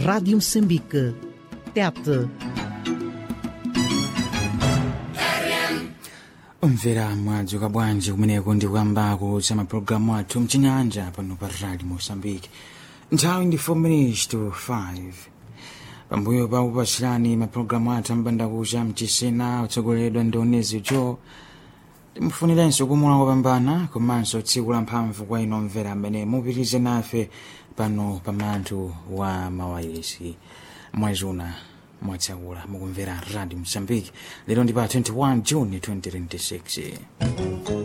Rádio Moçambique. TET. Umvera mwadzuka bwanji kumeneko ndi kuyambako za mapulogalamu athu mchinyanja pano pa Radio Mozambique. Nthawi ndi 4 minutes to 5. Pambuyo pa kupasirani mapulogalamu athu ambandakucha mchisena utsogoleredwa ndi Onezi Jo. Timufunirenso kumula kopambana komanso tsiku la mphamvu kwa ino mvera amene mupitirize nafe pano pa mutu wa mawayilesi mwezi uno mwatsakula mukumvera Radio Mozambique. Lero ndi pa 21 June 2026.